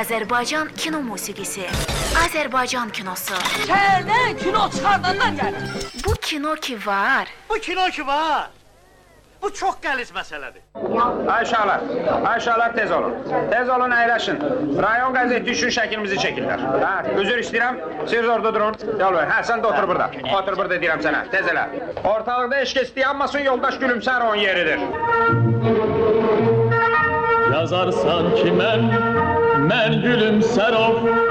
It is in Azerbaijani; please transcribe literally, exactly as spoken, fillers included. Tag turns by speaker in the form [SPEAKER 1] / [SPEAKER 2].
[SPEAKER 1] Azərbaycan kino musiqisi, Azərbaycan kinosu.
[SPEAKER 2] Şəhərdən kino çıxardandan gəlir.
[SPEAKER 1] Bu kino ki var.
[SPEAKER 3] Bu kino ki var. Bu çox qəliz məsələdir.
[SPEAKER 4] Ayşalar, Ayşalar tez olun. Tez olun, əyləşin. Rayon qəzeti üçün şəklimizi çəkirlər. Hə, üzr istəyirəm, siz orada durun. Yol ver, hə, sən də otur burada. Otur burada deyirəm sənə, tez elə. Ortalıqda eşq istəyənmasın, yoldaş gülümsər onun yeridir.
[SPEAKER 5] Yazarsan ki mən, mən gülümsərov,